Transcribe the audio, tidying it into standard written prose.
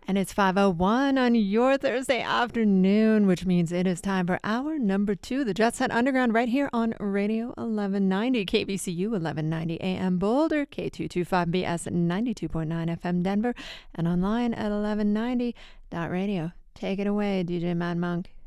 And it's 5:01 on your Thursday afternoon, which means it is time for hour number two, the Jet Set Underground, right here on Radio 1190, KBCU 1190 AM Boulder, K225BS 92.9 FM Denver, and online at 1190.radio. Take it away, DJ Mad Monk.